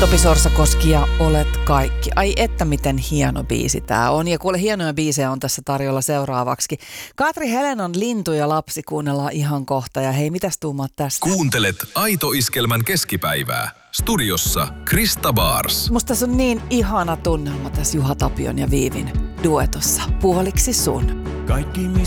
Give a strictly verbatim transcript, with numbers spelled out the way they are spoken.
Topi Sorsakoski ja Olet kaikki. Ai että miten hieno biisi tää on. Ja kuule, hienoja biisejä on tässä tarjolla seuraavaksi. Katri Helenon Lintu ja lapsi kuunnellaan ihan kohta. Ja hei, mitäs tuumaat tästä? Kuuntelet Aito Iskelmän keskipäivää. Studiossa Krista Baars. Musta tässä on niin ihana tunnelma tässä Juha Tapion ja Viivin duetossa. Puoliksi sun. Kaikki